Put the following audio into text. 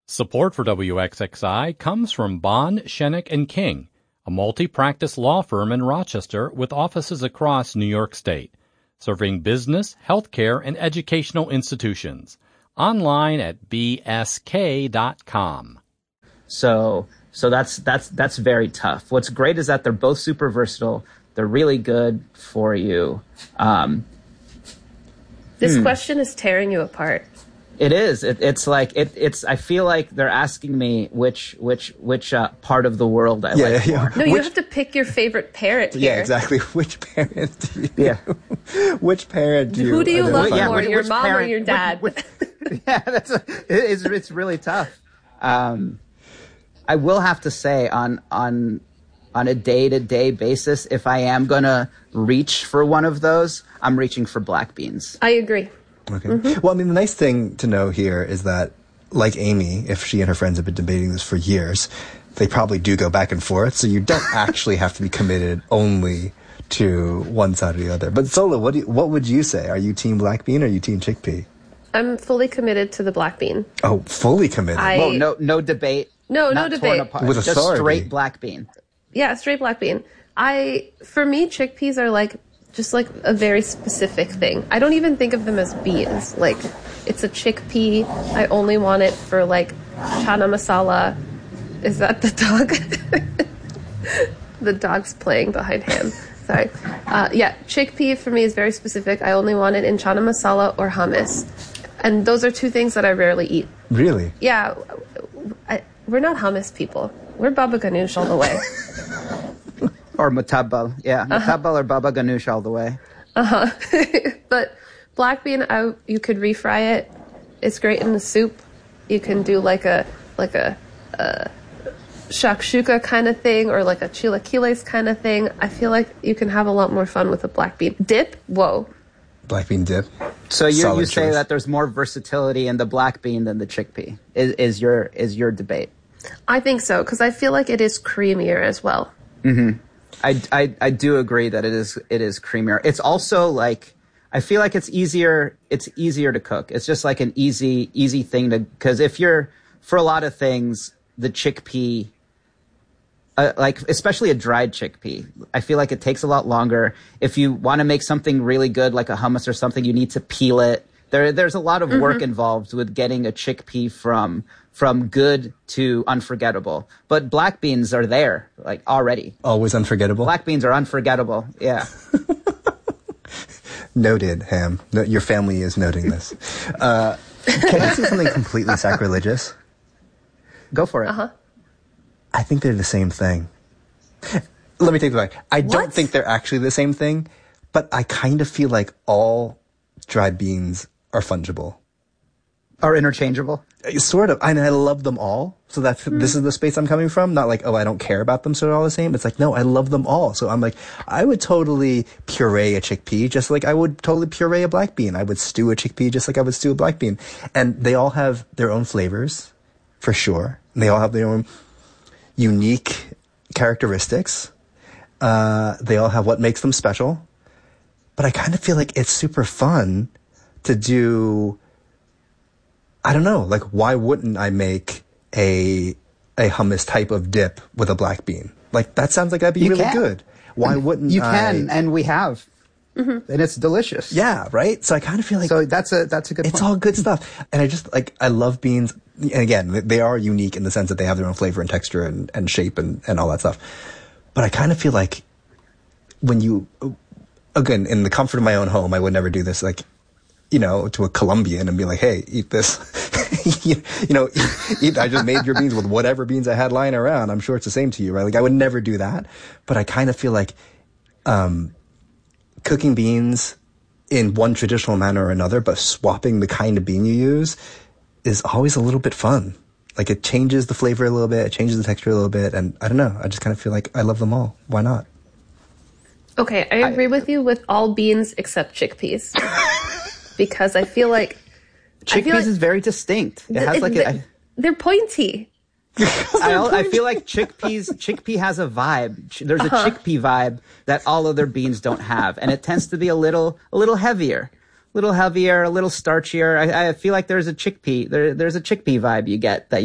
Support for WXXI comes from Bond, Shenick & King, a multi-practice law firm in Rochester with offices across New York State, serving business, healthcare, and educational institutions. Online at bsk.com. So that's very tough. What's great is that they're both super versatile. They're really good for you. This question is tearing you apart. It is. It's like it's. I feel like they're asking me which part of the world I like more. No, you have to pick your favorate parent here. Yeah, exactly. Which parent do you? Yeah. Which parent do you? Who do you love more, your which mom parent, or your dad? It's really tough. I will have to say on a day-to-day basis, if I am gonna reach for one of those, I'm reaching for black beans. I agree. Okay. Mm-hmm. Well, I mean, the nice thing to know here is that, like Amy, if she and her friends have been debating this for years, they probably do go back and forth. So you don't actually have to be committed only to one side or the other. But Sola, what would you say? Are you team black bean or are you team chickpea? I'm fully committed to the black bean. Oh, fully committed. No debate. No debate. With just authority. Straight black bean. Yeah, straight black bean. For me, chickpeas are just like a very specific thing. I don't even think of them as beans. Like, it's a chickpea. I only want it for like chana masala. Is that the dog? The dog's playing behind him. Sorry. Yeah, chickpea for me is very specific. I only want it in chana masala or hummus. And those are two things that I rarely eat. Really? Yeah. We're not hummus people. We're baba ganoush all the way. Or mutabal. Yeah, mutabal or baba ganoush all the way. But black bean, you could refry it. It's great in the soup. You can do like a shakshuka kind of thing or like a chilaquiles kind of thing. I feel like you can have a lot more fun with a black bean. Dip? Whoa. Black bean dip. So you say choice. that there's more versatility in the black bean than the chickpea is your debate. I think so, because I feel like it is creamier as well. Mm-hmm. I do agree that it is creamier. It's also like, I feel like it's easier to cook. It's just like an easy thing to, because for a lot of things, the chickpea, like especially a dried chickpea, I feel like it takes a lot longer. If you want to make something really good, like a hummus or something, you need to peel it. There's a lot of work involved with getting a chickpea from good to unforgettable. But black beans are there, like, already. Always unforgettable? Black beans are unforgettable, yeah. Noted, Ham. No, your family is noting this. Can I say something completely sacrilegious? Go for it. Uh-huh. I think they're the same thing. Let me take it back. I don't think they're actually the same thing, but I kind of feel like all dried beans are fungible. Are interchangeable? Sort of. And I love them all. So this is the space I'm coming from. Not like, oh, I don't care about them, so they're all the same. It's like, no, I love them all. So I'm like, I would totally puree a chickpea just like I would totally puree a black bean. I would stew a chickpea just like I would stew a black bean. And they all have their own flavors, for sure. And they all have their own unique characteristics. They all have what makes them special. But I kind of feel like it's super fun to do, I don't know, like, why wouldn't I make a hummus type of dip with a black bean? Like, that sounds like that'd be really good. Why wouldn't you can, and we have. Mm-hmm. And it's delicious. Yeah, right? So I kind of feel like... So that's a good point. It's all good stuff. And I love beans. And again, they are unique in the sense that they have their own flavor and texture and shape and all that stuff. But I kind of feel like when you... Again, in the comfort of my own home, I would never do this, like, to a Colombian and be like, hey, eat this. Eat, I just made your beans with whatever beans I had lying around. I'm sure it's the same to you, right? Like, I would never do that. But I kind of feel like cooking beans in one traditional manner or another, but swapping the kind of bean you use is always a little bit fun. Like, it changes the flavor a little bit, it changes the texture a little bit, and I don't know. I just kind of feel like I love them all. Why not? Okay, I agree with you with all beans except chickpeas. Because I feel like... Chickpeas is very distinct. It has they're pointy. I feel like chickpea has a vibe. There's a chickpea vibe that all other beans don't have. And it tends to be a little heavier. A little starchier. I feel like there's a chickpea. There's a chickpea vibe you get that